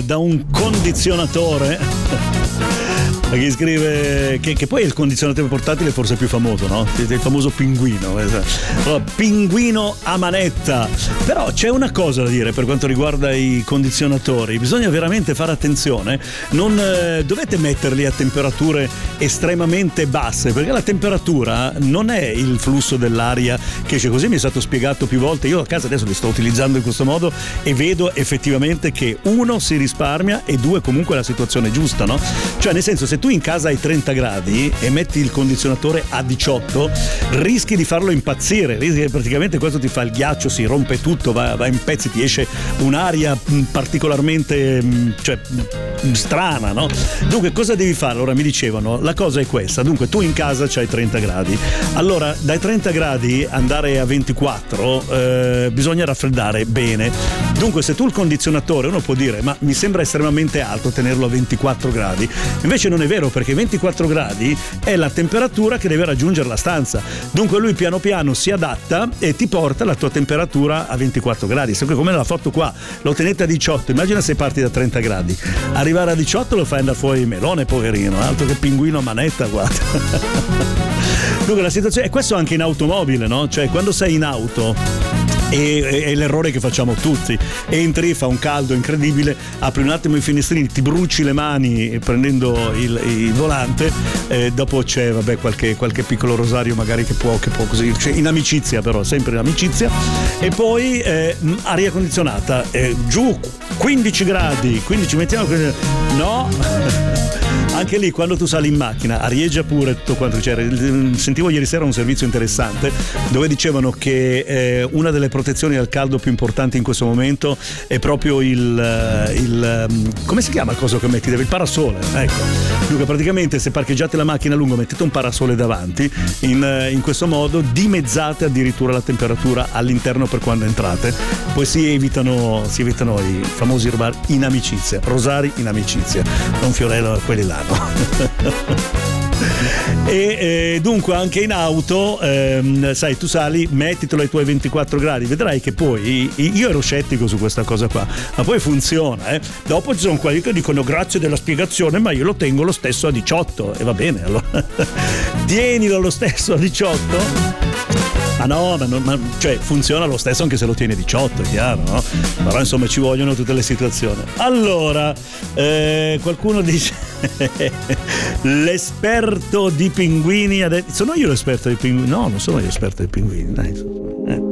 da un condizionatore. Chi scrive che poi il condizionatore portatile forse più famoso, no? Il famoso pinguino. Allora, pinguino a manetta. Però c'è una cosa da dire per quanto riguarda i condizionatori: bisogna veramente fare attenzione, non dovete metterli a temperature estremamente basse, perché la temperatura non è il flusso dell'aria che c'è. Così mi è stato spiegato più volte. Io a casa adesso li sto utilizzando in questo modo e vedo effettivamente che uno, si risparmia, e due, comunque la situazione è giusta, no? Cioè, nel senso, se tu in casa hai 30 gradi e metti il condizionatore a 18, rischi di farlo impazzire, rischi che praticamente questo ti fa il ghiaccio, si rompe tutto, va in pezzi, ti esce un'aria particolarmente strana, no? Dunque cosa devi fare? Allora mi dicevano, la cosa è questa: dunque tu in casa c'hai 30 gradi, allora dai 30 gradi andare a 24 bisogna raffreddare bene. Dunque se tu il condizionatore, uno può dire ma mi sembra estremamente alto tenerlo a 24 gradi, invece non è vero, perché 24 gradi è la temperatura che deve raggiungere la stanza. Dunque lui piano piano si adatta e ti porta la tua temperatura a 24 gradi. Sempre come l'ha fatto qua, lo tenete a 18, immagina se parti da 30 gradi, arrivare a 18 lo fai andare fuori il melone, poverino, altro che pinguino a manetta, guarda. Dunque la situazione è questo anche in automobile, no? Cioè quando sei in auto, e l'errore che facciamo tutti, entri, fa un caldo incredibble, apri un attimo i finestrini, ti bruci le mani prendendo il volante, dopo c'è qualche piccolo rosario magari che può così, cioè in amicizia, però sempre in amicizia, e poi aria condizionata, giù 15 gradi, 15 mettiamo, no. Anche lì quando tu sali in macchina arieggia pure tutto quanto c'era. Sentivo ieri sera un servizio interessante dove dicevano che una delle protezioni al caldo più importanti in questo momento è proprio il come si chiama il coso che metti? Il parasole, ecco. Dunque praticamente se parcheggiate la macchina a lungo mettete un parasole davanti, in questo modo dimezzate addirittura la temperatura all'interno per quando entrate, poi si evitano i famosi rosari in amicizia, non Fiorello, quelli là, no? E dunque anche in auto, sai, tu sali, mettitelo ai tuoi 24 gradi, vedrai che poi, io ero scettico su questa cosa qua, ma poi funziona, dopo ci sono quelli che dicono grazie della spiegazione, ma io lo tengo lo stesso a 18, e va bene, allora tienilo lo stesso a 18. Ah no, cioè funziona lo stesso anche se lo tieni a 18, è chiaro, no? Però insomma ci vogliono tutte le situazioni. Allora, qualcuno dice l'esperto di pinguini, sono io l'esperto di pinguini? No, non sono io l'esperto di pinguini, dai.